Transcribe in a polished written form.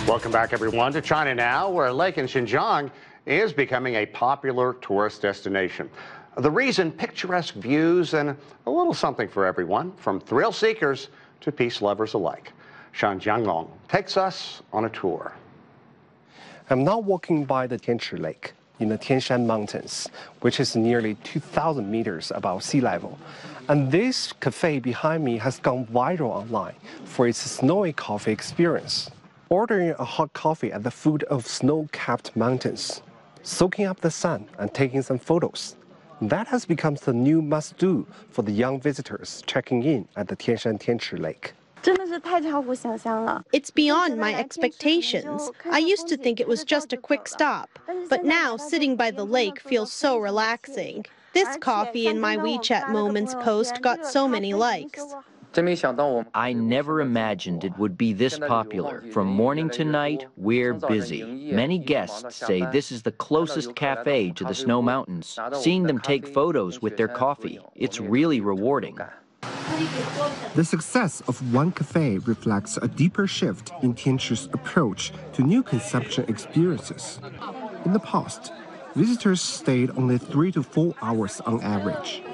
Welcome back, everyone, to China Now, where a lake in Xinjiang is becoming a popular tourist destination. The reason, picturesque views and a little something for everyone, from thrill seekers to peace lovers alike. Shan Jianglong takes us on a tour. I'm now walking by the Tianchi Lake in the Tianshan Mountains, which is nearly 2,000 meters above sea level. And this cafe behind me has gone viral online for its snowy coffee experience. Ordering a hot coffee at the foot of snow-capped mountains, soaking up the sun and taking some photos. That has become the new must-do for the young visitors checking in at the Tianshan Tianchi Lake. It's beyond my expectations. I used to think it was just a quick stop, but now sitting by the lake feels so relaxing. This coffee in my WeChat Moments post got so many likes. I never imagined it would be this popular. From morning to night, we're busy. Many guests say this is the closest cafe to the snow mountains. Seeing them take photos with their coffee, it's really rewarding. The success of one cafe reflects a deeper shift in Tianchi's approach to new consumption experiences. In the past, visitors stayed only 3 to 4 hours on average.